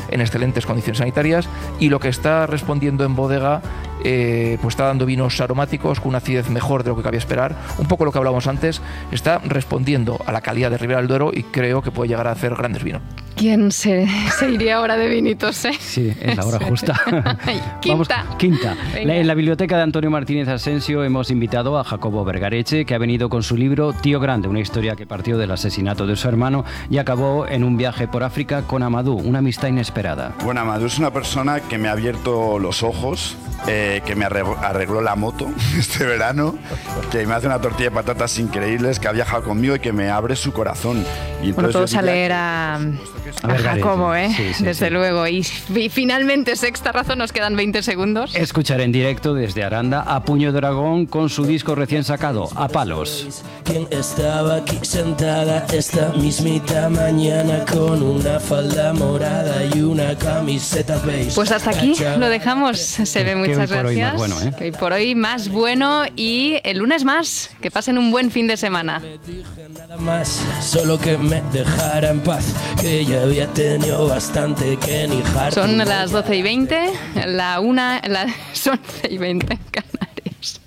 en excelentes condiciones sanitarias, y lo que está respondiendo en bodega pues está dando vinos aromáticos con una acidez mejor de lo que cabía esperar. Un poco lo que hablábamos antes, está respondiendo a la calidad de Ribera del Duero y creo que puede llegar a hacer grandes vinos. ¿Quién se iría ahora de vinitos, eh? Sí, es la hora justa. Quinta. Vamos, quinta. En la biblioteca de Antonio Martínez Asensio hemos invitado a Jacobo Vergareche, que ha venido con su libro Tío Grande, una historia que partió del asesinato de su hermano y acabó en un viaje por África con Amadou, una amistad inesperada. Bueno, Amadou es una persona que me ha abierto los ojos, que me arregló la moto este verano, que me hace una tortilla de patatas increíbles, que ha viajado conmigo y que me abre su corazón. Y bueno, todos a leer a Jacobo, desde luego. Y finalmente, sexta razón, nos quedan 20 segundos. Escuchar en directo desde Aranda a Puño de Dragón con su disco recién sacado, A Palos. ¿Quién estaba aquí sentada esta mismita mañana con una falda morada y una camiseta beige? Pues hasta aquí lo dejamos. Se ve, muchas gracias. Por hoy más bueno, ¿eh? Que hoy por hoy más bueno, y el lunes más. Que pasen un buen fin de semana. Nada más, solo que me dejara en paz, que ya había tenido bastante que nijar. Son las 12:20, son 11:20 Canarias.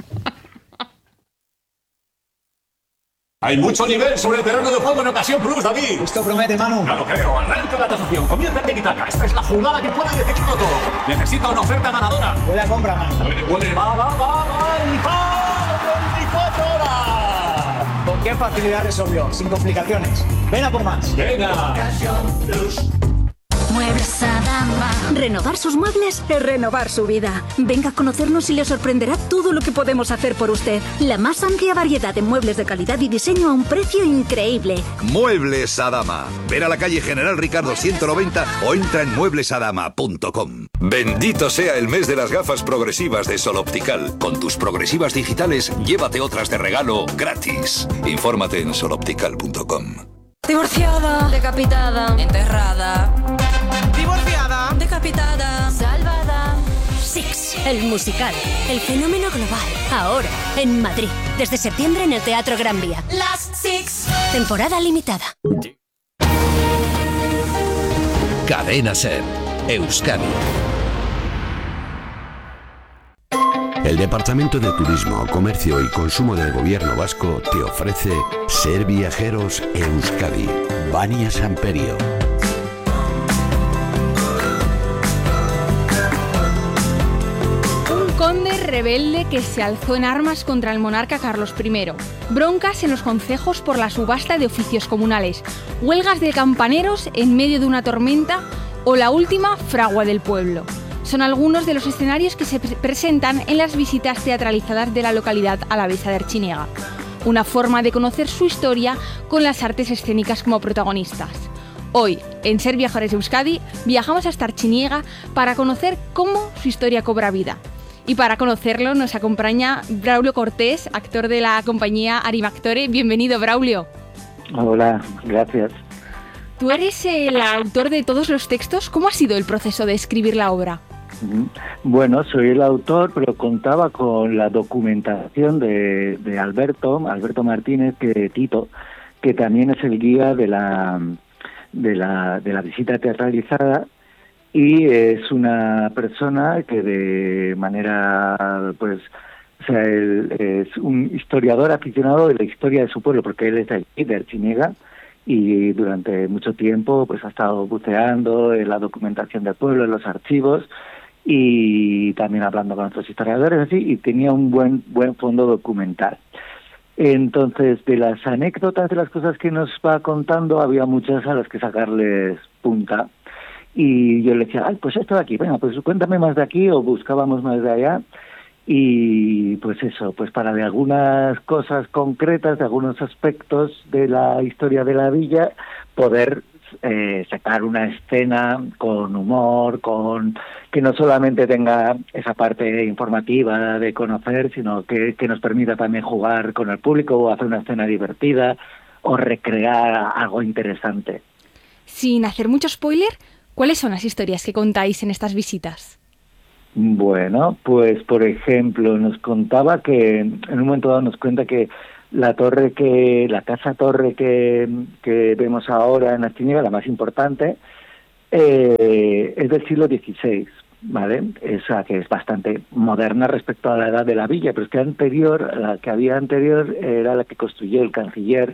Hay mucho nivel sobre el terreno de juego en ocasión plus, David. Esto promete, Manu. Ya lo creo. Arranca la tasación. Comienza el Tiki-Taka. Esta es la jugada que puede decidirlo todo. Necesita una oferta ganadora. Buena compra, Manu. Va. 24 horas. ¿Con qué facilidad resolvió? Sin complicaciones. Ven a por más. Venga. Muebles Adama. Renovar sus muebles es renovar su vida. Venga a conocernos y le sorprenderá todo lo que podemos hacer por usted. La más amplia variedad de muebles de calidad y diseño a un precio increíble. Muebles Adama. Ven a la calle General Ricardo 190 o entra en mueblesadama.com. Bendito sea el mes de las gafas progresivas de Sol Optical. Con tus progresivas digitales, llévate otras de regalo gratis. Infórmate en soloptical.com. Divorciada, decapitada, enterrada. Divorciada, decapitada, salvada. Six, el musical, el fenómeno global. Ahora, en Madrid. Desde septiembre en el Teatro Gran Vía. Las Six. Temporada limitada. Cadena SER, Euskadi. El Departamento de Turismo, Comercio y Consumo del Gobierno Vasco te ofrece Ser Viajeros Euskadi. Vania Samperio. Un conde rebelde que se alzó en armas contra el monarca Carlos I. Broncas en los concejos por la subasta de oficios comunales. Huelgas de campaneros en medio de una tormenta, o la última fragua del pueblo. Son algunos de los escenarios que se presentan en las visitas teatralizadas de la localidad alavesa de Artziniega. Una forma de conocer su historia con las artes escénicas como protagonistas. Hoy, en Ser Viajeros Euskadi, viajamos hasta Artziniega para conocer cómo su historia cobra vida. Y para conocerlo nos acompaña Braulio Cortés, actor de la compañía Arimactore. Bienvenido, Braulio. Hola, gracias. Tú eres el autor de todos los textos. ¿Cómo ha sido el proceso de escribir la obra? Bueno, soy el autor, pero contaba con la documentación de Alberto Martínez, Tito, que también es el guía de la visita teatralizada, y es una persona que de manera, pues, o sea, él es un historiador aficionado de la historia de su pueblo, porque él es de aquí, de Artziniega, y durante mucho tiempo pues ha estado buceando en la documentación del pueblo, en los archivos, y también hablando con otros historiadores, así, y tenía un buen fondo documental. Entonces, de las anécdotas, de las cosas que nos va contando, había muchas a las que sacarles punta, y yo le decía, ay, pues esto de aquí, venga, pues cuéntame más de aquí, o buscábamos más de allá, y pues eso, pues para de algunas cosas concretas, de algunos aspectos de la historia de la villa, poder sacar una escena con humor, que no solamente tenga esa parte informativa de conocer, sino que nos permita también jugar con el público, o hacer una escena divertida, o recrear algo interesante. Sin hacer mucho spoiler, ¿cuáles son las historias que contáis en estas visitas? Bueno, pues por ejemplo, nos contaba que en un momento dado nos cuenta que la casa torre que vemos ahora en Artziniega, la más importante, es del siglo XVI, ¿vale? Esa que es bastante moderna respecto a la edad de la villa, pero es que la que había anterior era la que construyó el canciller,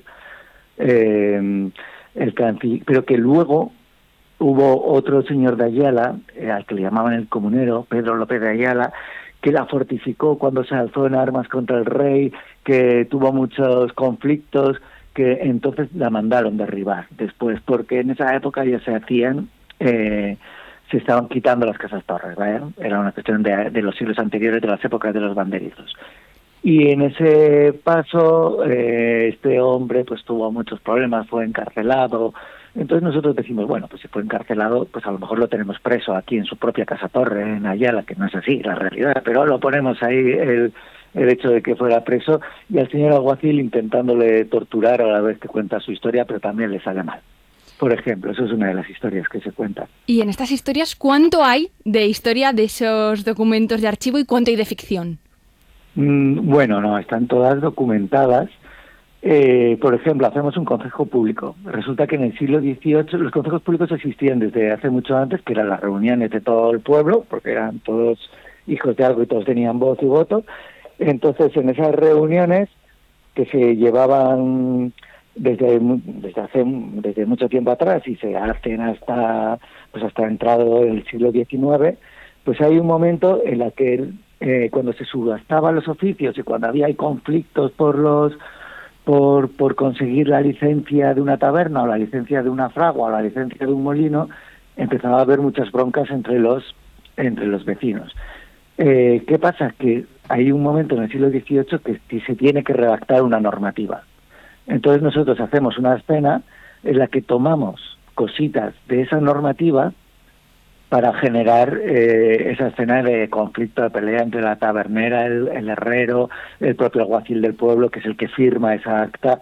pero que luego hubo otro señor de Ayala, al que le llamaban el comunero, Pedro López de Ayala, que la fortificó cuando se alzó en armas contra el rey, que tuvo muchos conflictos, que entonces la mandaron derribar después, porque en esa época ya se hacían, se estaban quitando las casas torres, ¿vale? Era una cuestión de los siglos anteriores, de las épocas de los banderizos. Y en ese paso, este hombre pues tuvo muchos problemas, fue encarcelado. Entonces nosotros decimos, bueno, pues si fue encarcelado, pues a lo mejor lo tenemos preso aquí en su propia casa torre, en Ayala, que no es así la realidad, pero lo ponemos ahí el hecho de que fuera preso, y al señor alguacil intentándole torturar a la vez que cuenta su historia, pero también le sale mal. Por ejemplo, eso es una de las historias que se cuentan. Y en estas historias, ¿cuánto hay de historia de esos documentos de archivo y cuánto hay de ficción? Bueno, no, están todas documentadas. Por ejemplo, hacemos un consejo público. Resulta que en el siglo XVIII los consejos públicos existían desde hace mucho antes, que eran las reuniones de todo el pueblo, porque eran todos hijos de algo y todos tenían voz y voto. Entonces, en esas reuniones que se llevaban desde mucho tiempo atrás y se hacen hasta entrado el siglo XIX, pues hay un momento en la que cuando se subastaban los oficios y cuando había conflictos por conseguir la licencia de una taberna o la licencia de una fragua o la licencia de un molino, empezaba a haber muchas broncas entre los vecinos. ¿Qué pasa? Que hay un momento en el siglo XVIII que se tiene que redactar una normativa. Entonces nosotros hacemos una escena en la que tomamos cositas de esa normativa para generar esa escena de conflicto, de pelea entre la tabernera, el herrero, el propio alguacil del pueblo, que es el que firma esa acta.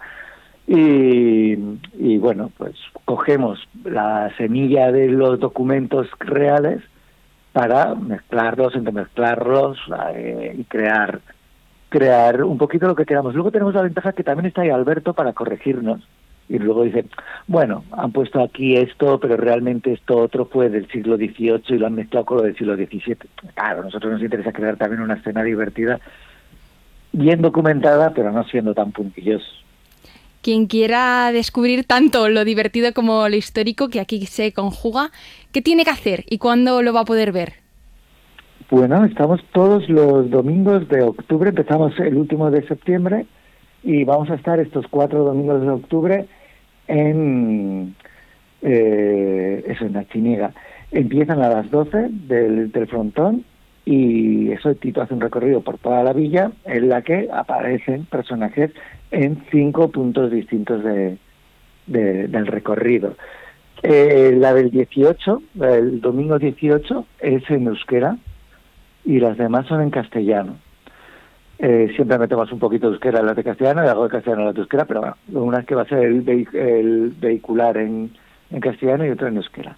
Y bueno, pues cogemos la semilla de los documentos reales para entremezclarlos y crear un poquito lo que queramos. Luego tenemos la ventaja que también está ahí Alberto para corregirnos. Y luego dice, bueno, han puesto aquí esto, pero realmente esto otro fue del siglo XVIII y lo han mezclado con lo del siglo XVII. Claro, a nosotros nos interesa crear también una escena divertida, bien documentada, pero no siendo tan puntillosos. Quien quiera descubrir tanto lo divertido como lo histórico, que aquí se conjuga, ¿qué tiene que hacer y cuándo lo va a poder ver? Bueno, estamos todos los domingos de octubre, empezamos el último de septiembre y vamos a estar estos 4 domingos de octubre en Artziniega. Empiezan a las 12 del frontón y eso Tito hace un recorrido por toda la villa en la que aparecen personajes en 5 puntos distintos del recorrido. La del 18, el domingo 18, es en euskera y las demás son en castellano. Siempre metemos un poquito de euskera en las de castellano y algo de castellano en las de euskera, pero bueno, una es que va a ser el vehicular en castellano y otro en euskera.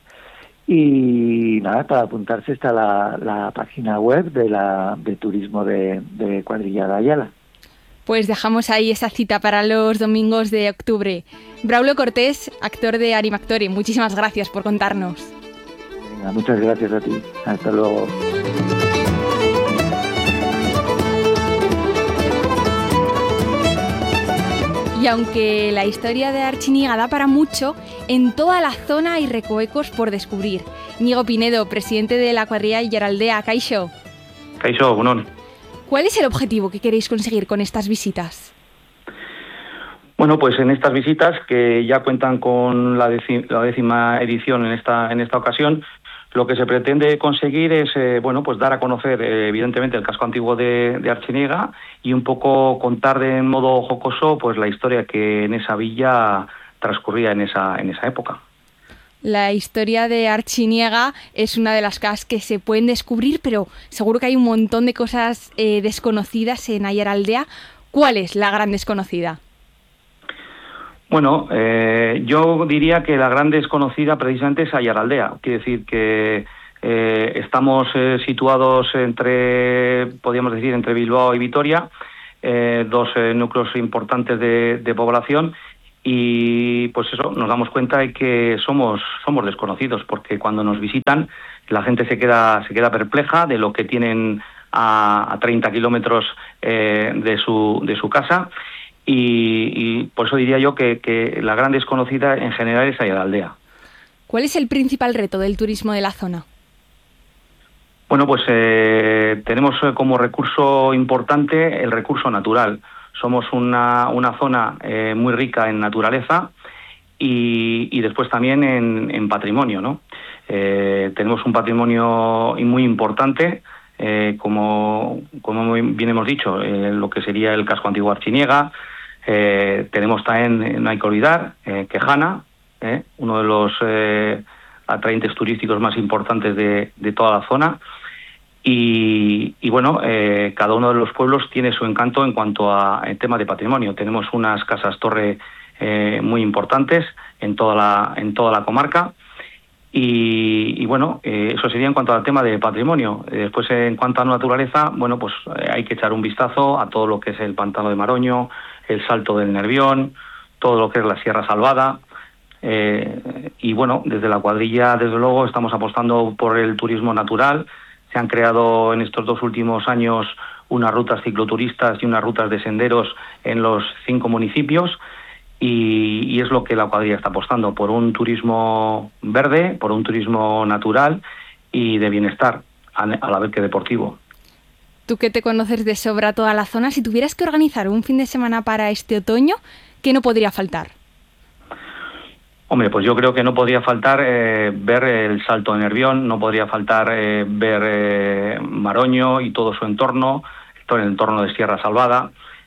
Y nada, para apuntarse está la página web de turismo de Cuadrilla de Ayala. Pues dejamos ahí esa cita para los domingos de octubre. Braulio Cortés, actor de Animactori, muchísimas gracias por contarnos. Venga, muchas gracias a ti. Hasta luego. Y aunque la historia de Artziniega da para mucho, en toda la zona hay recovecos por descubrir. Íñigo Pinedo, presidente de la cuadrilla Aiaraldea, Kaixo. Kaixo, Gunón. ¿Cuál es el objetivo que queréis conseguir con estas visitas? Bueno, pues en estas visitas, que ya cuentan con la 10ª edición en esta ocasión, lo que se pretende conseguir es pues dar a conocer evidentemente el casco antiguo de Artziniega y un poco contar de modo jocoso pues la historia que en esa villa transcurría en esa época. La historia de Artziniega es una de las cosas que se pueden descubrir, pero seguro que hay un montón de cosas desconocidas en Aiaraldea. ¿Cuál es la gran desconocida? Bueno, yo diría que la gran desconocida precisamente es Aiaraldea. Quiere decir que estamos situados entre Bilbao y Vitoria, 2 núcleos importantes de población, y pues eso, nos damos cuenta de que somos desconocidos, porque cuando nos visitan La gente se queda perpleja de lo que tienen a 30 kilómetros de su casa, y por eso diría yo que la gran desconocida en general es Aiaraldea. ¿Cuál es el principal reto del turismo de la zona? Bueno, pues tenemos como recurso importante el recurso natural. Somos una zona muy rica en naturaleza y después también en patrimonio, ¿no? Tenemos un patrimonio muy importante, como bien hemos dicho, lo que sería el casco antiguo Artziniega. Tenemos también, no hay que olvidar, Quejana, uno de los atrayentes turísticos más importantes de toda la zona. Y bueno, cada uno de los pueblos tiene su encanto en cuanto a tema de patrimonio. Tenemos unas casas torre muy importantes en toda la comarca, y bueno, eso sería en cuanto al tema de patrimonio. Después, en cuanto a naturaleza, bueno, pues hay que echar un vistazo a todo lo que es el Pantano de Maroño, el Salto del Nervión, todo lo que es la Sierra Salvada. Y bueno, desde la cuadrilla, desde luego, estamos apostando por el turismo natural. Se han creado en estos 2 últimos años unas rutas cicloturistas y unas rutas de senderos en los 5 municipios, y es lo que la cuadrilla está apostando, por un turismo verde, por un turismo natural y de bienestar, a la vez que deportivo. Tú que te conoces de sobra toda la zona, si tuvieras que organizar un fin de semana para este otoño, ¿qué no podría faltar? Hombre, pues yo creo que no podría faltar ver el Salto de Nervión, no podría faltar ver Maroño y todo su entorno, todo el entorno de Sierra Salvada.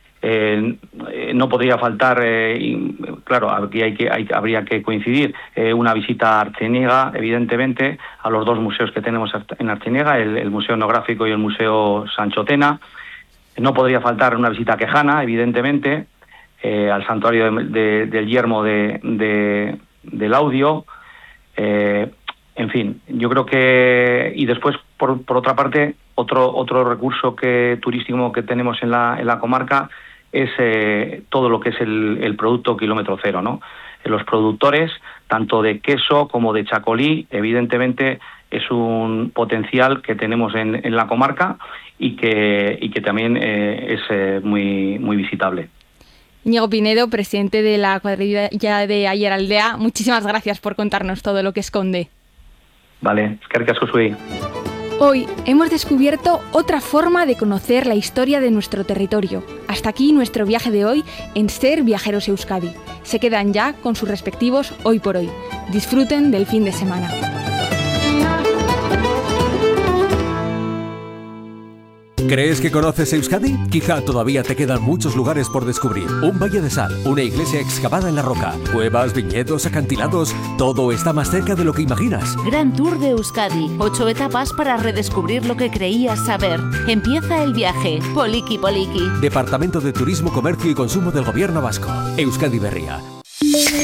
No podría faltar, claro, aquí habría que coincidir, una visita a Artziniega, evidentemente, a los 2 museos que tenemos en Artziniega, el Museo Etnográfico y el Museo Sancho Tena. No podría faltar una visita a Quejana, evidentemente, al santuario del yermo del audio. En fin, yo creo que... Y después, por otra parte, otro recurso turístico que tenemos en la comarca es todo lo que es el producto kilómetro cero, ¿no? Los productores, tanto de queso como de chacolí, evidentemente es un potencial que tenemos en la comarca y que también es muy, muy visitable. Íñigo Pinedo, presidente de la cuadrilla de Aiaraldea, muchísimas gracias por contarnos todo lo que esconde. Vale, eskerrik asko zuei. Hoy hemos descubierto otra forma de conocer la historia de nuestro territorio. Hasta aquí nuestro viaje de hoy en Ser Viajeros Euskadi. Se quedan ya con sus respectivos Hoy por Hoy. Disfruten del fin de semana. ¿Crees que conoces Euskadi? Quizá todavía te quedan muchos lugares por descubrir. Un valle de sal, una iglesia excavada en la roca, cuevas, viñedos, acantilados... Todo está más cerca de lo que imaginas. Gran Tour de Euskadi. 8 etapas para redescubrir lo que creías saber. Empieza el viaje. Poliki Poliki. Departamento de Turismo, Comercio y Consumo del Gobierno Vasco. Euskadi Berria.